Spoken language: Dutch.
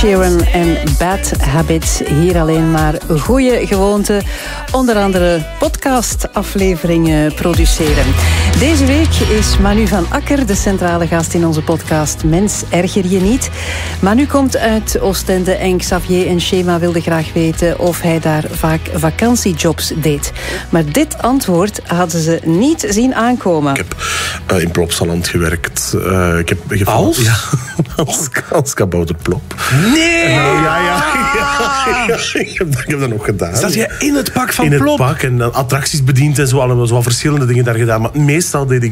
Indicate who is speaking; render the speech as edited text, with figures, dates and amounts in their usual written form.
Speaker 1: Sheeran en Bad Habits. Hier alleen maar goede gewoonten. Onder andere podcastafleveringen produceren. Deze week is Manu van Akker de centrale gast in onze podcast Mens, erger je niet. Manu komt uit Oostende en Xavier en Shema wilde graag weten of hij daar vaak vakantiejobs deed. Maar dit antwoord hadden ze niet zien aankomen.
Speaker 2: Ik heb in Plopsaland gewerkt. Ik heb
Speaker 3: Als?
Speaker 2: Ja, als kabouterplop.
Speaker 3: Nee!
Speaker 2: Ja. Ik heb dat nog gedaan.
Speaker 3: Zat je in het pak van
Speaker 2: in
Speaker 3: Plop?
Speaker 2: het pak en attracties bediend en zo. Allemaal zo verschillende dingen daar gedaan. Maar meestal deed ik